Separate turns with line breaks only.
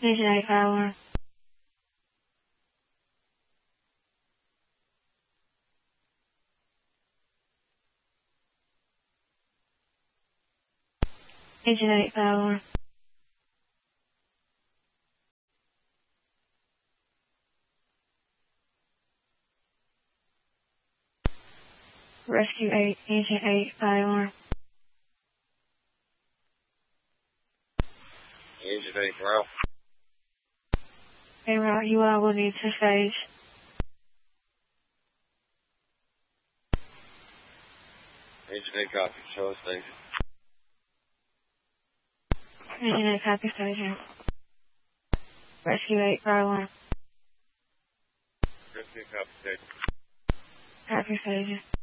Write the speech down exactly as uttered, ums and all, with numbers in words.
Agent eight Fowler. Agent eight Fowler. Rescue eight, Agent eight Fowler.
Agent eight Ralph.
Hey Ralph, you are will need to stage.
Agent eight copy, show us station.
Agent eight copy station. Rescue eight Fowler.
Rescue copy station.
Copy station.